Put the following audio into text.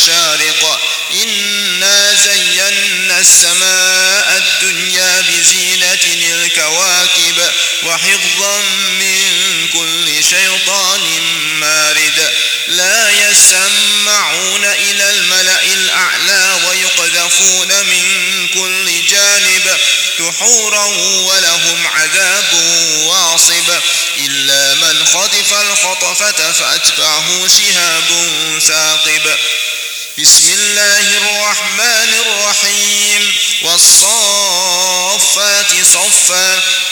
المشارق إنا زينا السماء الدنيا بزينة الكواكب وحفظا من كل شيطان مارد لا يسمعون إلى الملأ الأعلى ويقذفون من كل جانب دحورا ولهم عذاب واصب إلا من خطف الخطفة فأتبعه شهاب ثاقب. بسم الله الرحمن الرحيم والصافات صفا